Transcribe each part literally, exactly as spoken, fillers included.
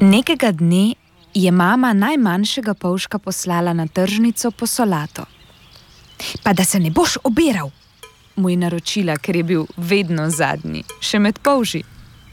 Nekega dne je mama najmanjšega polžka poslala na tržnico po solato. Pa da se ne boš obiral, mu je naročila, ker je bil vedno zadnji, še med polži.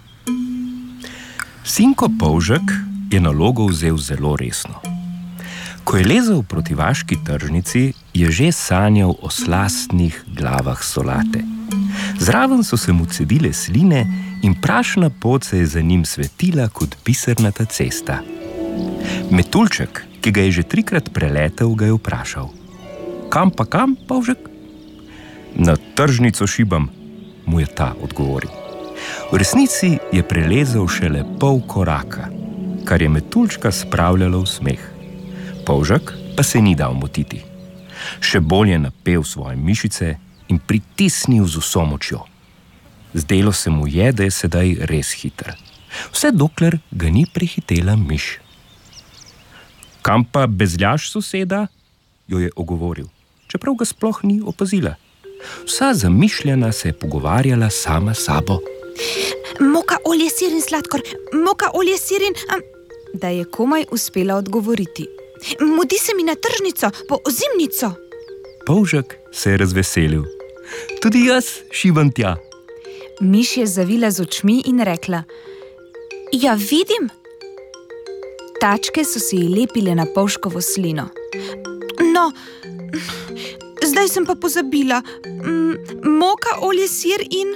Sinko polžek je nalogo vzel zelo resno. Ko je lezel proti vaški tržnici, je že sanjal o slastnih glavah solate. Zraven so se mu cedile sline in prašna pot se je za njim svetila kot bisernata cesta. Metuljček, ki ga je že trikrat preletel, ga je vprašal: "Kam pa kam, polžek?" "Na tržnico šibam," mu je ta odgovoril. V resnici je prelezel šele pol koraka, kar je metuljčka spravljalo v smeh. Polžek pa se ni dal motiti. Še bolj je napel svoje mišice in pritisnil z vso močjo. Zdelo se mu je, da je sedaj res hiter. Vse dokler ga ni prehitela miš. "Kam pa bezljaš, soseda?" jo je ogovoril, čeprav ga sploh ni opazila. Vsa zamišljena se je pogovarjala sama s sabo. Moka, olje, sir in sladkor, moka, olje, sir in... Da je komaj uspela odgovoriti. "Mudi se mi na tržnico, po ozimnico." Polžek se je razveselil. "Tudi jaz šibam tja." Miš je zavila z očmi in rekla: "Ja, vidim." Tačke so se ji lepile na polžkovo slino. "No, zdaj sem pa pozabila. Moka, olje, sir in...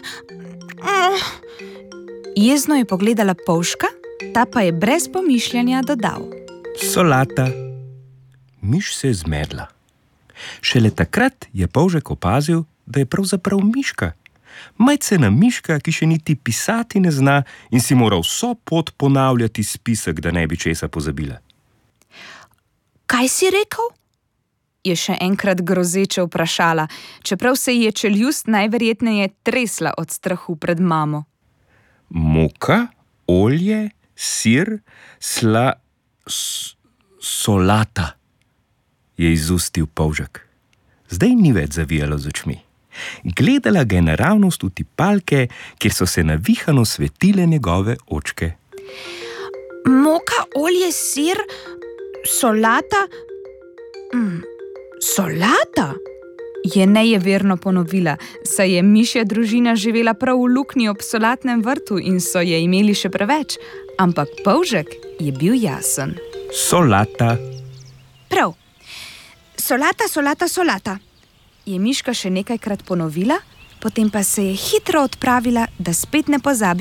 Jezno je pogledala polžka, ta pa je brez pomišljanja dodal: "Solata." Miš se je zmedla. Šele takrat je polžek opazil, da je pravzaprav miška. Majcena miška, ki še niti pisati ne zna in si mora vso pot ponavljati spisek, da ne bi česa pozabila. "Kaj si rekel?" je še enkrat grozeče vprašala, čeprav se ji je čeljust najverjetneje tresla od strahu pred mamo. "Moka, olje, sir, sla... S, solata," je izustil polžek. Zdaj ni več zavijalo z očmi. Gledala ga je naravnost v tipalke, kjer so se navihano svetile njegove očke. "Moka, olje, sir, solata... Mm, solata?" je nejeverno ponovila, saj je mišja družina živela prav v luknji ob solatnem vrtu in so je imeli še preveč, ampak polžek je bil jasen. "Solata." "Prav. Solata, solata, solata," je miška še nekajkrat ponovila, potem pa se je hitro odpravila, da spet ne pozabi